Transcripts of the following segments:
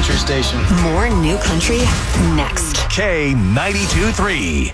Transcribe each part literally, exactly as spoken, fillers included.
country station. More new country next. K ninety-two point three.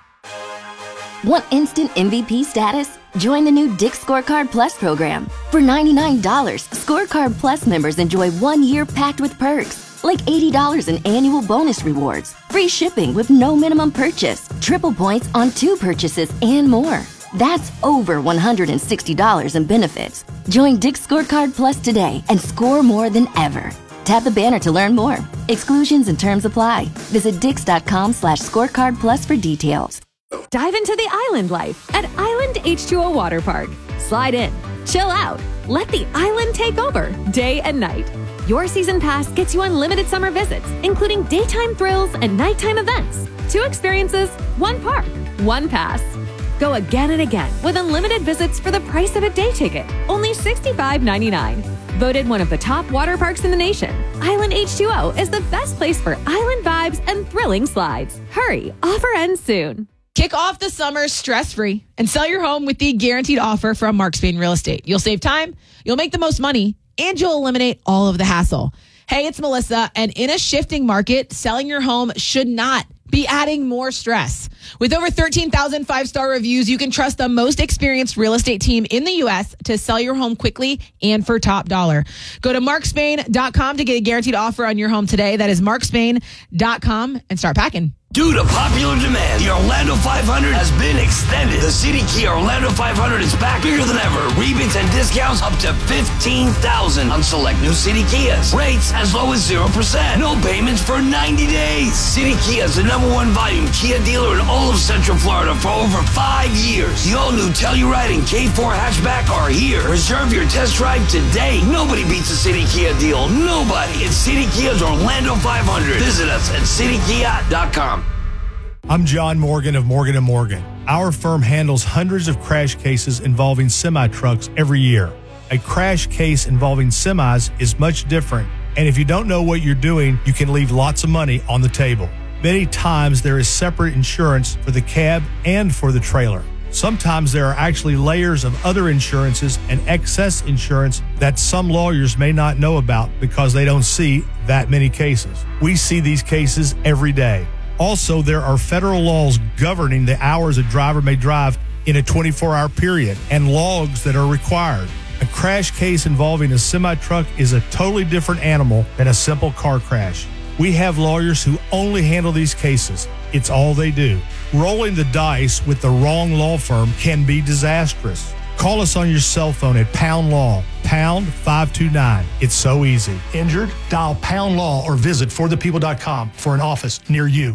Want instant M V P status? Join the new Dick's Scorecard Plus program. For ninety-nine dollars, Scorecard Plus members enjoy one year packed with perks, like eighty dollars in annual bonus rewards, free shipping with no minimum purchase, triple points on two purchases, and more. That's over one hundred sixty dollars in benefits. Join Dick's Scorecard Plus today and score more than ever. Tap the banner to learn more. Exclusions and terms apply. Visit dix.com slash scorecard plus for details. Dive into the island life at Island H two O Water Park. Slide in, chill out, let the island take over day and night. Your season pass gets you unlimited summer visits, including daytime thrills and nighttime events. Two experiences, one park, one pass. Go again and again with unlimited visits for the price of a day ticket, only sixty-five ninety-nine. Voted one of the top water parks in the nation, Island H two O is the best place for island vibes and thrilling slides. Hurry, offer ends soon. Kick off the summer stress-free and sell your home with the guaranteed offer from Mark Spain Real Estate. You'll save time, you'll make the most money, and you'll eliminate all of the hassle. Hey, it's Melissa, and in a shifting market, selling your home should not be adding more stress. With over thirteen thousand five-star reviews, you can trust the most experienced real estate team in the U S to sell your home quickly and for top dollar. Go to mark spain dot com to get a guaranteed offer on your home today. That is mark spain dot com and start packing. Due to popular demand, the Orlando five hundred has been extended. The City Kia Orlando five hundred is back bigger than ever. Rebates and discounts up to fifteen thousand dollars on select new City Kias. Rates as low as zero percent. No payments for ninety days. City Kia is the number one volume Kia dealer in all of Central Florida for over five years. The all-new Telluride and K four hatchback are here. Reserve your test drive today. Nobody beats a City Kia deal. Nobody. It's City Kia's Orlando five hundred. Visit us at city kia dot com. I'm John Morgan of Morgan and Morgan. Our firm handles hundreds of crash cases involving semi-trucks every year. A crash case involving semis is much different, and if you don't know what you're doing, you can leave lots of money on the table. Many times there is separate insurance for the cab and for the trailer. Sometimes there are actually layers of other insurances and excess insurance that some lawyers may not know about because they don't see that many cases. We see these cases every day. Also, there are federal laws governing the hours a driver may drive in a twenty-four hour period and logs that are required. A crash case involving a semi-truck is a totally different animal than a simple car crash. We have lawyers who only handle these cases. It's all they do. Rolling the dice with the wrong law firm can be disastrous. Call us on your cell phone at Pound Law, pound five two nine. It's so easy. Injured? Dial Pound Law or visit for the people dot com for an office near you.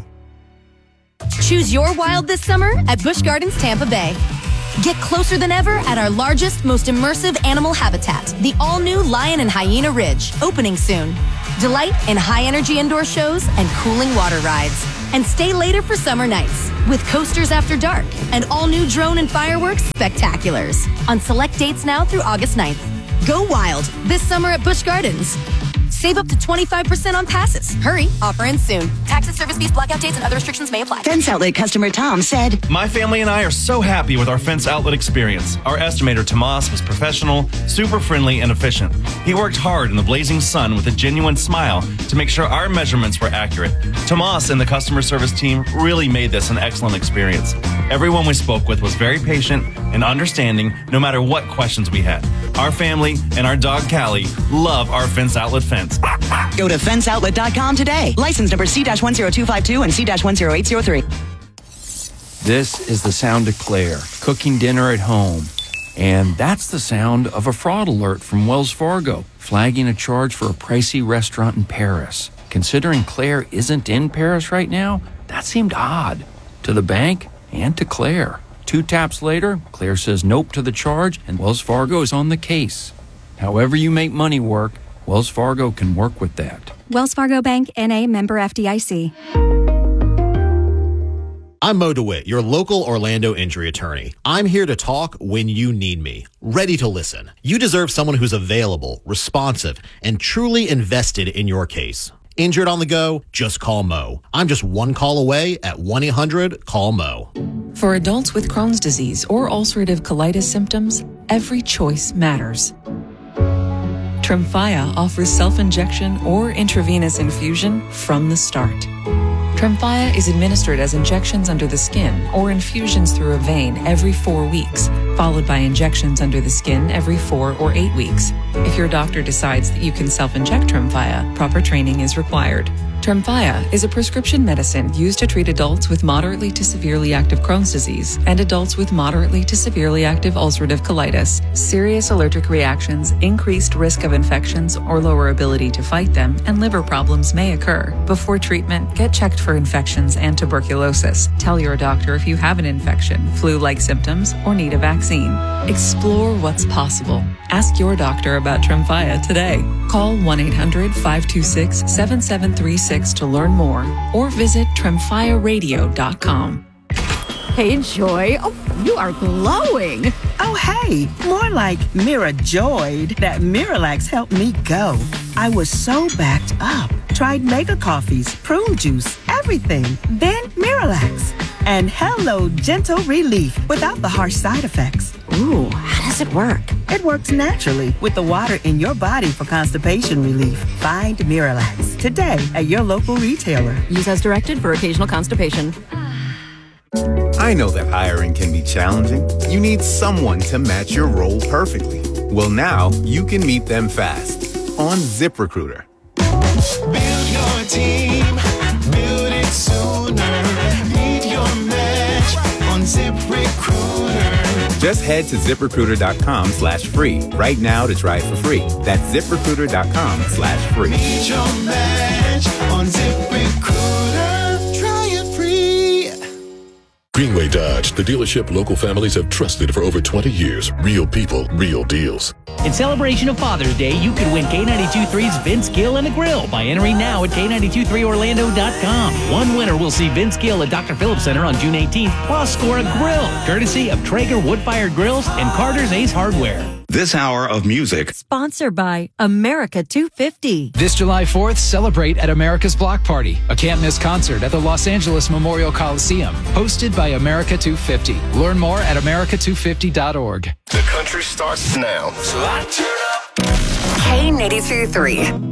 Choose your wild this summer at Busch Gardens Tampa Bay. Get closer than ever at our largest, most immersive animal habitat, the all-new Lion and Hyena Ridge, opening soon. Delight in high-energy indoor shows and cooling water rides. And stay later for summer nights with coasters after dark and all-new drone and fireworks spectaculars on select dates now through August ninth. Go wild this summer at Busch Gardens. Save up to twenty-five percent on passes. Hurry, offer ends soon. Taxes, service fees, blackout dates, and other restrictions may apply. Fence Outlet customer Tom said, "My family and I are so happy with our Fence Outlet experience. Our estimator Tomas was professional, super friendly, and efficient. He worked hard in the blazing sun with a genuine smile to make sure our measurements were accurate. Tomas and the customer service team really made this an excellent experience. Everyone we spoke with was very patient and understanding no matter what questions we had. Our family and our dog Callie love our Fence Outlet fence." Go to fence outlet dot com today. License number C one zero two five two and C one zero eight zero three. This is the sound of Claire cooking dinner at home. And that's the sound of a fraud alert from Wells Fargo, flagging a charge for a pricey restaurant in Paris. Considering Claire isn't in Paris right now, that seemed odd to the bank and to Claire. Two taps later, Claire says nope to the charge, and Wells Fargo is on the case. However you make money work, Wells Fargo can work with that. Wells Fargo Bank, N A, member F D I C. I'm Mo DeWitt, your local Orlando injury attorney. I'm here to talk when you need me, ready to listen. You deserve someone who's available, responsive, and truly invested in your case. Injured on the go? Just call Mo. I'm just one call away at one eight hundred call Mo. For adults with Crohn's disease or ulcerative colitis symptoms, every choice matters. Tremfya offers self-injection or intravenous infusion from the start. Tremfya is administered as injections under the skin or infusions through a vein every four weeks, followed by injections under the skin every four or eight weeks. If your doctor decides that you can self-inject Tremfya, proper training is required. Tremfya is a prescription medicine used to treat adults with moderately to severely active Crohn's disease and adults with moderately to severely active ulcerative colitis. Serious allergic reactions, increased risk of infections or lower ability to fight them, and liver problems may occur. Before treatment, get checked for infections and tuberculosis. Tell your doctor if you have an infection, flu-like symptoms, or need a vaccine. Explore what's possible. Ask your doctor about Tremfya today. Call one eight hundred five two six seven seven three six to learn more or visit tremfya radio dot com. Hey, Joy. Oh, you are glowing. Oh, hey. More like Mirajoyed. That Miralax helped me go. I was so backed up. Tried mega coffees, prune juice, everything. Then Miralax. And hello, gentle relief without the harsh side effects. Ooh, how does it work? It works naturally with the water in your body for constipation relief. Find Miralax today at your local retailer. Use as directed for occasional constipation. I know that hiring can be challenging. You need someone to match your role perfectly. Well, now you can meet them fast on ZipRecruiter. Build your team, build it sooner. Meet your match on ZipRecruiter. Just head to ZipRecruiter.com slash free right now to try it for free. That's ZipRecruiter.com slash free. Meet your match on ZipRecruiter. Try it free. Greenway Dodge, the dealership local families have trusted for over twenty years. Real people, real deals. In celebration of Father's Day, you could win K ninety-two three's Vince Gill and a grill by entering now at K ninety-two three Orlando dot com. One winner will see Vince Gill at Doctor Phillips Center on June eighteenth, plus score a grill, courtesy of Traeger wood-fired grills and Carter's Ace Hardware. This hour of music sponsored by America two fifty. This July fourth, celebrate at America's Block Party, a can't-miss concert at the Los Angeles Memorial Coliseum, hosted by America two fifty. Learn more at America two fifty dot org. The country starts now. So I turn up. K ninety-two three.